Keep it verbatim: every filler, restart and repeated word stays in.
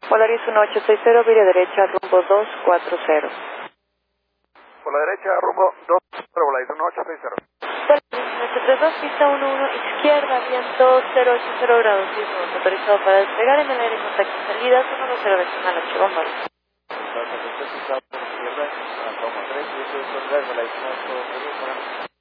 Polaris uno ocho seis cero, vía derecha, rumbo dos cuatro cero. Por la derecha, rumbo dos cero, Polaris uno ocho seis cero. Polaris uno ocho tres dos, pista uno uno, izquierda, viento cero ocho cero grados, mismo, autorizado para despegar en el aire, contacto salida, uno dos cero decimal ocho, bomba. Izquierda, toma tres, y eso es Polaris uno ocho cero,